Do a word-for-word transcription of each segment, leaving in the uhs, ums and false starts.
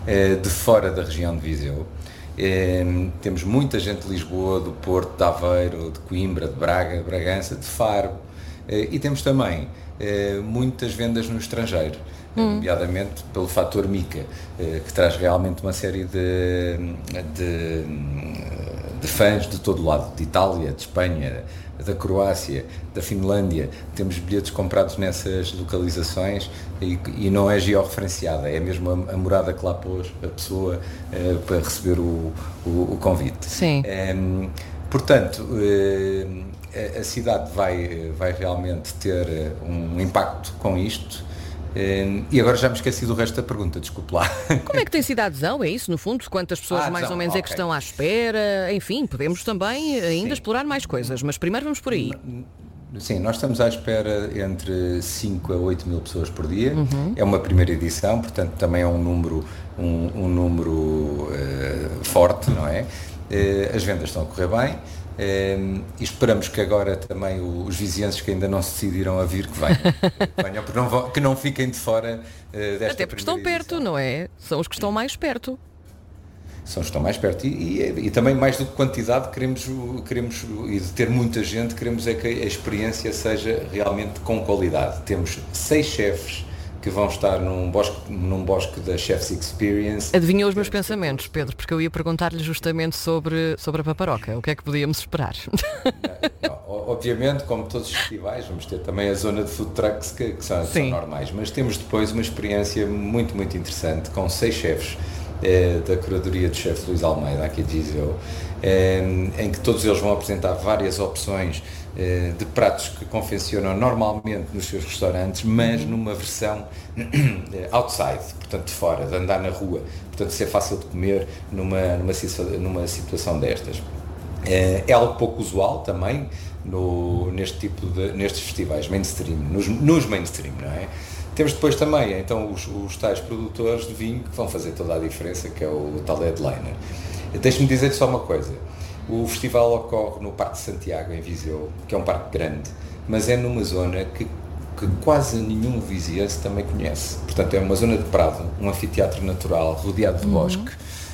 de fora da região de Viseu. Temos muita gente de Lisboa, do Porto, de Aveiro, de Coimbra, de Braga, Bragança, de Faro, e temos também muitas vendas no estrangeiro, hum. nomeadamente pelo fator Mica, que traz realmente uma série de, de, de fãs de todo o lado, de Itália, de Espanha, da Croácia, da Finlândia. Temos bilhetes comprados nessas localizações e, e não é georreferenciada, é mesmo a, a morada que lá pôs a pessoa uh, para receber o, o, o convite. Sim. Um, portanto, uh, a, a cidade vai, vai realmente ter um impacto com isto. Um, e agora já me esqueci do resto da pergunta, desculpe lá. Como é que tem sido a adesão? É isso, no fundo? Quantas pessoas ah, mais adesão, ou menos okay. é que estão à espera? Enfim, podemos também ainda Sim. explorar mais coisas, mas primeiro vamos por aí. Sim, nós estamos à espera entre cinco a oito mil pessoas por dia. Uhum. É uma primeira edição, portanto também é um número, um, um número uh, forte, não é? Uh, as vendas estão a correr bem. Um, e esperamos que agora também os vizinhanços que ainda não se decidiram a vir que venham, que, venham, que, não, que não fiquem de fora uh, desta Até porque estão edição. perto, não é? São os que estão mais perto. São os que estão mais perto e, e, e também mais do que quantidade queremos, queremos, e de ter muita gente, queremos é que a experiência seja realmente com qualidade. Temos seis chefes que vão estar num bosque, num bosque da Chef's Experience. Adivinhou os meus pensamentos, Pedro, porque eu ia perguntar-lhe justamente sobre, sobre a paparoca. O que é que podíamos esperar? Não, não, obviamente, como todos os festivais, vamos ter também a zona de food trucks que, que são, são normais, mas temos depois uma experiência muito, muito interessante com seis chefes eh, da curadoria do chefe Luís Almeida, aqui de Viseu, eh, em que todos eles vão apresentar várias opções de pratos que confeccionam normalmente nos seus restaurantes, mas numa versão outside, portanto de fora, de andar na rua, portanto ser fácil de comer numa, numa, numa situação destas. É algo pouco usual também no, neste tipo de, nestes festivais mainstream, nos, nos mainstream, não é? Temos depois também então os, os tais produtores de vinho que vão fazer toda a diferença, que é o tal headliner. Deixe-me dizer só uma coisa. O festival ocorre no Parque de Santiago, em Viseu, que é um parque grande, mas é numa zona que, que quase nenhum viziense também conhece. Portanto, é uma zona de prado, um anfiteatro natural, rodeado de uhum. bosque,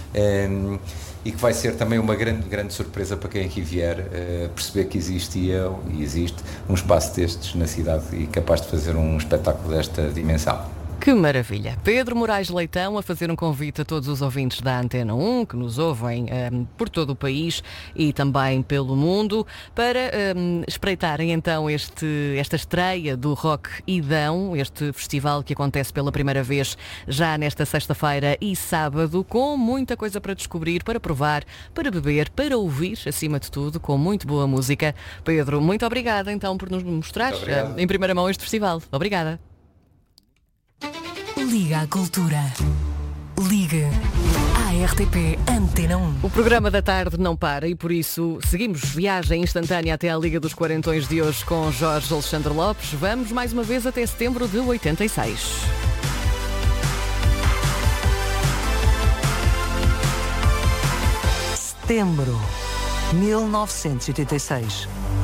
um, e que vai ser também uma grande, grande surpresa para quem aqui vier uh, perceber que existia e existe um espaço destes na cidade e capaz de fazer um espetáculo desta dimensão. Que maravilha! Pedro Moraes Leitão a fazer um convite a todos os ouvintes da Antena um, que nos ouvem um, por todo o país e também pelo mundo, para um, espreitarem então este, esta estreia do Rock Idão, este festival que acontece pela primeira vez já nesta sexta-feira e sábado, com muita coisa para descobrir, para provar, para beber, para ouvir, acima de tudo, com muito boa música. Pedro, muito obrigada então por nos mostrar uh, em primeira mão este festival. Obrigada. Liga à Cultura. Ligue à R T P Antena um. O programa da tarde não para e por isso seguimos viagem instantânea até à Liga dos Quarentões de hoje com Jorge Alexandre Lopes. Vamos mais uma vez até setembro de oitenta e seis. Setembro mil novecentos e oitenta e seis.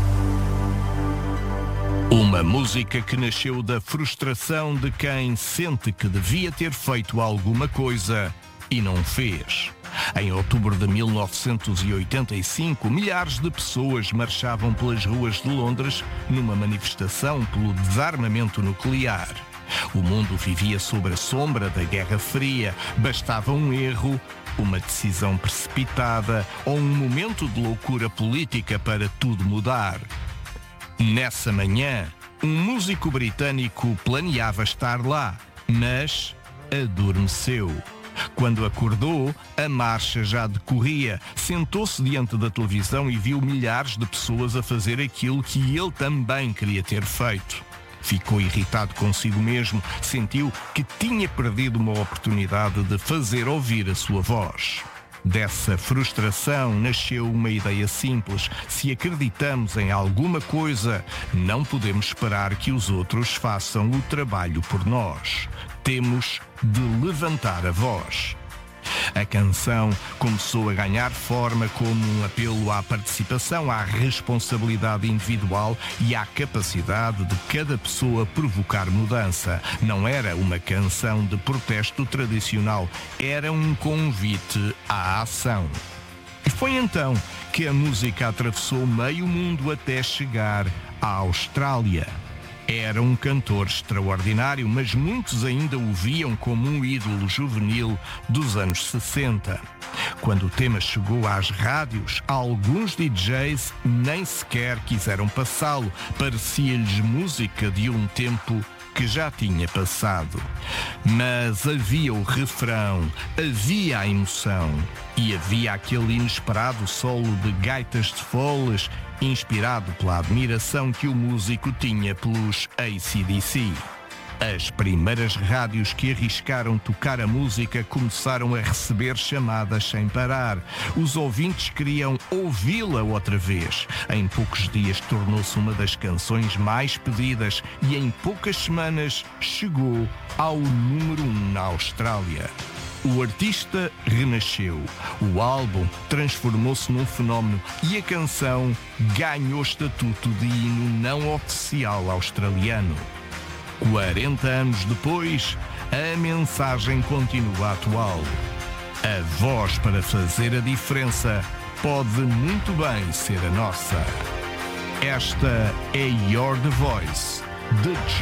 Uma música que nasceu da frustração de quem sente que devia ter feito alguma coisa e não fez. Em outubro de mil novecentos e oitenta e cinco, milhares de pessoas marchavam pelas ruas de Londres numa manifestação pelo desarmamento nuclear. O mundo vivia sob a sombra da Guerra Fria. Bastava um erro, uma decisão precipitada ou um momento de loucura política para tudo mudar. Nessa manhã, um músico britânico planeava estar lá, mas adormeceu. Quando acordou, a marcha já decorria. Sentou-se diante da televisão e viu milhares de pessoas a fazer aquilo que ele também queria ter feito. Ficou irritado consigo mesmo, sentiu que tinha perdido uma oportunidade de fazer ouvir a sua voz. Dessa frustração nasceu uma ideia simples. Se acreditamos em alguma coisa, não podemos esperar que os outros façam o trabalho por nós. Temos de levantar a voz. A canção começou a ganhar forma como um apelo à participação, à responsabilidade individual e à capacidade de cada pessoa provocar mudança. Não era uma canção de protesto tradicional, era um convite à ação. E foi então que a música atravessou meio mundo até chegar à Austrália. Era um cantor extraordinário, mas muitos ainda o viam como um ídolo juvenil dos anos sessenta. Quando o tema chegou às rádios, alguns D Js nem sequer quiseram passá-lo. Parecia-lhes música de um tempo que já tinha passado. Mas havia o refrão, havia a emoção e havia aquele inesperado solo de gaitas de foles, inspirado pela admiração que o músico tinha pelos A C D C. As primeiras rádios que arriscaram tocar a música começaram a receber chamadas sem parar. Os ouvintes queriam ouvi-la outra vez. Em poucos dias tornou-se uma das canções mais pedidas e em poucas semanas chegou ao número um na Austrália. O artista renasceu, o álbum transformou-se num fenómeno e a canção ganhou estatuto de hino não oficial australiano. quarenta anos depois, a mensagem continua atual. A voz para fazer a diferença pode muito bem ser a nossa. Esta é You're the Voice, de